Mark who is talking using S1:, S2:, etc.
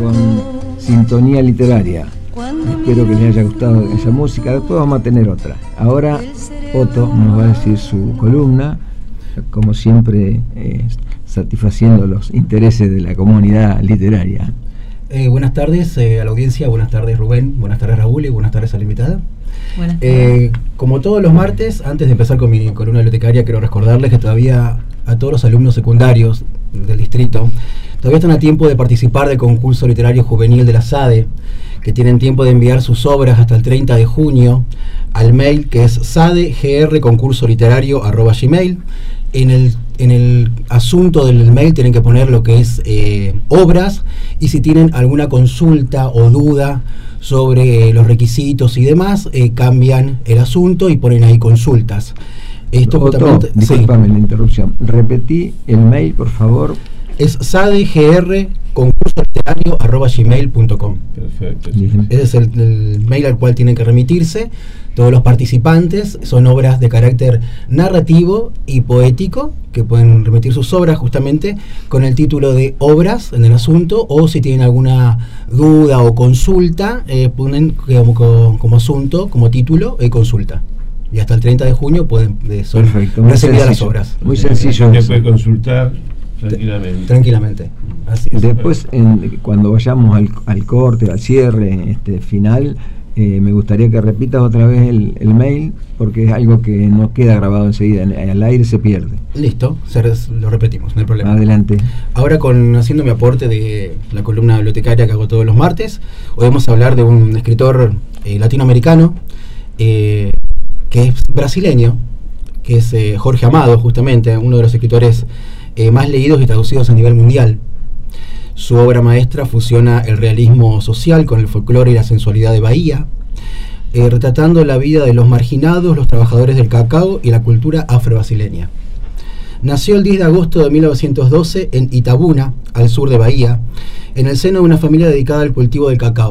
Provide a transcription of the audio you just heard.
S1: con Sintonía Literaria. Espero que les haya gustado esa música. Después vamos a tener otra. Ahora Otto nos va a decir su columna, como siempre, satisfaciendo los intereses de la comunidad literaria.
S2: Buenas tardes a la audiencia, buenas tardes Rubén, buenas tardes Raúl y buenas tardes a la invitada.
S3: Buenas tardes.
S2: Como todos los martes, antes de empezar con mi columna bibliotecaria, quiero recordarles que todavía a todos los alumnos secundarios del distrito todavía están a tiempo de participar del concurso literario juvenil de la SADE, que tienen tiempo de enviar sus obras hasta el 30 de junio al mail que es sadegrconkursoliterario@gmail. En el asunto del mail tienen que poner lo que es obras, y si tienen alguna consulta o duda sobre los requisitos y demás, cambian el asunto y ponen ahí consultas. Esto
S1: Otto, discúlpame la interrupción. Repetí el mail, por favor.
S2: Es sadegrconkursoliterario@gmail.com.
S4: Perfecto.
S2: Ese es el mail al cual tienen que remitirse todos los participantes. Son obras de carácter narrativo y poético, que pueden remitir sus obras justamente con el título de obras en el asunto, o si tienen alguna duda o consulta, ponen como asunto, como título, consulta. Y hasta el 30 de junio pueden recibir las obras.
S1: Muy sencillo.
S4: Se puede consultar tranquilamente.
S2: Así es.
S1: Después, cuando vayamos al corte, al cierre final, me gustaría que repitas otra vez el mail, porque es algo que no queda grabado enseguida, al aire se pierde.
S2: Listo, lo repetimos, no hay problema.
S1: Adelante.
S2: Ahora, haciendo mi aporte de la columna bibliotecaria que hago todos los martes, hoy vamos a hablar de un escritor latinoamericano, que es brasileño, que es Jorge Amado, justamente, uno de los escritores más leídos y traducidos a nivel mundial. Su obra maestra fusiona el realismo social con el folclore y la sensualidad de Bahía, retratando la vida de los marginados, los trabajadores del cacao y la cultura afro-brasileña. Nació el 10 de agosto de 1912 en Itabuna, al sur de Bahía, en el seno de una familia dedicada al cultivo del cacao.